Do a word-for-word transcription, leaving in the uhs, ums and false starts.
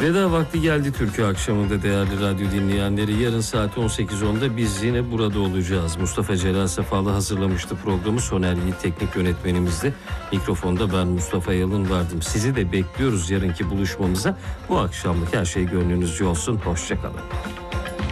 Veda vakti geldi Türkü akşamında değerli radyo dinleyenleri. Yarın saat on sekiz onda biz yine burada olacağız. Mustafa Celal Sefalı hazırlamıştı programı. Soner Yiğit teknik yönetmenimizdi. Mikrofonda ben Mustafa Yalın vardım. Sizi de bekliyoruz yarınki buluşmamıza. Bu akşamlık her şey gönlünüzce olsun. Hoşça kalın.